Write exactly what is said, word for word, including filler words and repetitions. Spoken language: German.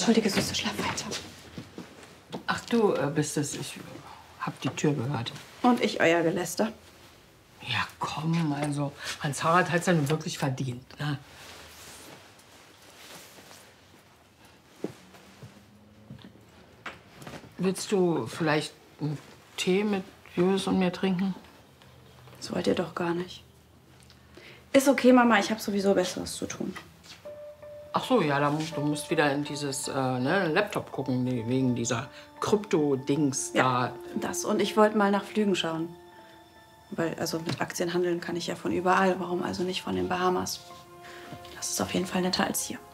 Entschuldige, Süße, schlaf weiter. Ach, du äh, bist es. Ich hab die Tür gehört. Und ich euer Geläster. Ja, komm, also Hans Harald hat's ja nun wirklich verdient, ne? Willst du vielleicht einen Tee mit Julius und mir trinken? Das wollt ihr doch gar nicht. Ist okay, Mama, ich habe sowieso Besseres zu tun. Ach so, ja, dann, du musst wieder in dieses äh, ne, Laptop gucken, wegen dieser Krypto-Dings Ja, da. das. Und ich wollte mal nach Flügen schauen. Weil, also mit Aktien handeln kann ich ja von überall. Warum also nicht von den Bahamas? Das ist auf jeden Fall netter als hier.